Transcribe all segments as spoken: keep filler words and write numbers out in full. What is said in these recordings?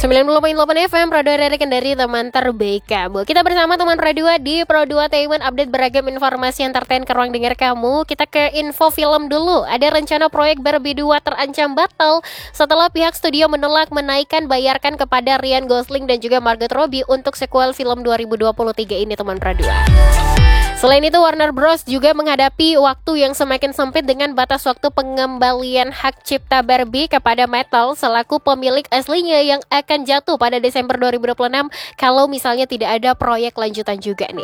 sembilan puluh koma delapan F M Pro dua dari Kendari, teman terbaik kamu. Kita bersama teman Pro dua di Pro dua Entertainment, update beragam informasi entertain ke ruang dengar kamu. Kita ke info film dulu. Ada rencana proyek Barbie dua terancam batal setelah pihak studio menolak menaikkan bayarkan kepada Ryan Gosling dan juga Margot Robbie untuk sequel film dua ribu dua puluh tiga ini, teman Pro dua. Selain itu, Warner Bros juga menghadapi waktu yang semakin sempit dengan batas waktu pengembalian hak cipta Barbie kepada Mattel selaku pemilik aslinya yang akan jatuh pada Desember dua ribu dua puluh enam kalau misalnya tidak ada proyek lanjutan juga nih.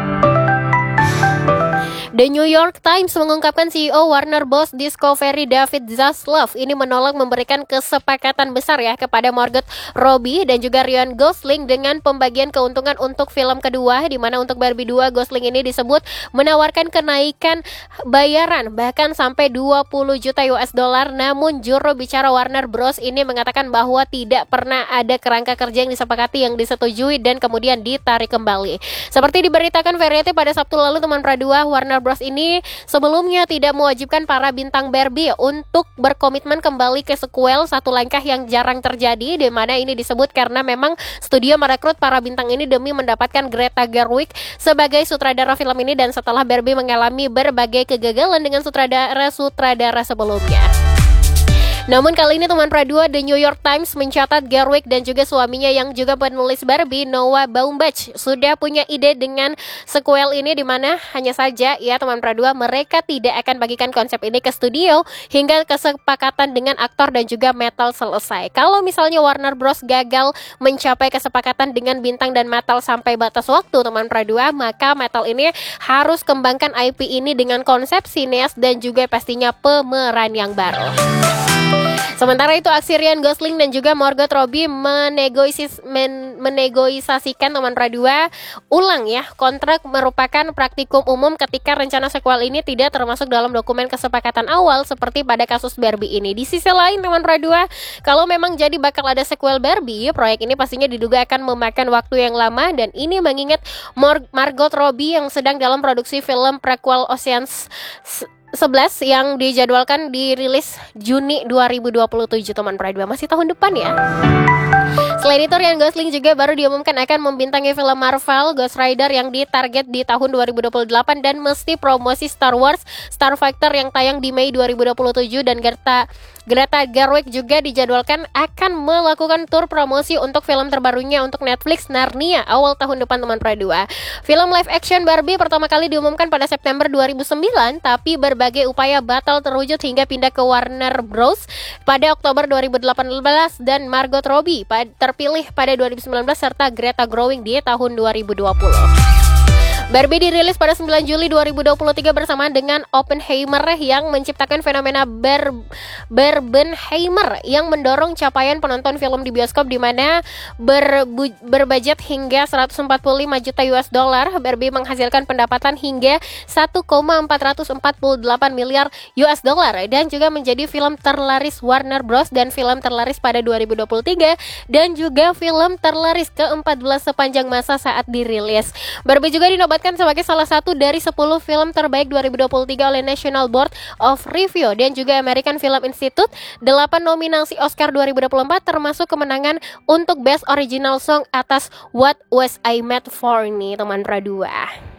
The New York Times mengungkapkan C E O Warner Bros Discovery David Zaslav ini menolak memberikan kesepakatan besar ya kepada Margot Robbie dan juga Ryan Gosling dengan pembagian keuntungan untuk film kedua, di mana untuk Barbie dua Gosling ini disebut menawarkan kenaikan bayaran bahkan sampai dua puluh juta U S dollar. Namun juru bicara Warner Bros ini mengatakan bahwa tidak pernah ada kerangka kerja yang disepakati yang disetujui dan kemudian ditarik kembali. Seperti diberitakan Variety pada Sabtu lalu, teman Pro dua, Warner Bros ini sebelumnya tidak mewajibkan para bintang Barbie untuk berkomitmen kembali ke sequel, satu langkah yang jarang terjadi, di mana ini disebut karena memang studio merekrut para bintang ini demi mendapatkan Greta Gerwig sebagai sutradara film ini, dan setelah Barbie mengalami berbagai kegagalan dengan sutradara-sutradara sebelumnya. Namun kali ini teman Pro dua, The New York Times mencatat Gerwig dan juga suaminya yang juga penulis Barbie, Noah Baumbach, sudah punya ide dengan sequel ini, di mana hanya saja ya teman Pro dua, mereka tidak akan bagikan konsep ini ke studio hingga kesepakatan dengan aktor dan juga Mattel selesai. Kalau misalnya Warner Bros gagal mencapai kesepakatan dengan bintang dan Mattel sampai batas waktu teman Pro dua, maka Mattel ini harus kembangkan I P ini dengan konsep sineas dan juga pastinya pemeran yang baru. Sementara itu, aksi Ryan Gosling dan juga Margot Robbie menegosis, men, menegoisasikan teman Pro dua ulang ya kontrak merupakan praktikum umum ketika rencana sequel ini tidak termasuk dalam dokumen kesepakatan awal seperti pada kasus Barbie ini. Di sisi lain teman Pro dua, kalau memang jadi bakal ada sequel Barbie, proyek ini pastinya diduga akan memakan waktu yang lama, dan ini mengingat Mar- Margot Robbie yang sedang dalam produksi film prequel Ocean's sebelas yang dijadwalkan dirilis Juni dua ribu dua puluh tujuh teman Pro dua, masih tahun depan ya. Selain itu, Ryan Gosling juga baru diumumkan akan membintangi film Marvel Ghost Rider yang ditarget di tahun dua ribu dua puluh delapan, dan mesti promosi Star Wars Starfighter yang tayang di Mei dua ribu dua puluh tujuh, dan Greta Greta Gerwig juga dijadwalkan akan melakukan tur promosi untuk film terbarunya untuk Netflix, Narnia, awal tahun depan teman Pro dua. Film live action Barbie pertama kali diumumkan pada September dua ribu sembilan, tapi berbagai upaya batal terwujud hingga pindah ke Warner Bros pada Oktober dua ribu delapan belas, dan Margot Robbie terpilih pada dua ribu sembilan belas serta Greta Gerwig di tahun dua ribu dua puluh. Barbie dirilis pada sembilan Juli dua ribu dua puluh tiga bersamaan dengan Oppenheimer yang menciptakan fenomena ber Barbenheimer yang mendorong capaian penonton film di bioskop, di mana berbu- berbudget hingga seratus empat puluh lima juta U S dollar. Barbie menghasilkan pendapatan hingga satu koma empat empat delapan miliar U S dollar dan juga menjadi film terlaris Warner Bros dan film terlaris pada dua ribu dua puluh tiga dan juga film terlaris ke empat belas sepanjang masa saat dirilis. Barbie juga dinobatkan sebagai salah satu dari sepuluh film terbaik dua ribu dua puluh tiga oleh National Board of Review dan juga American Film Institute. Delapan nominasi Oscar dua ribu dua puluh empat termasuk kemenangan untuk Best Original Song atas What Was I Made For nih teman Pro dua.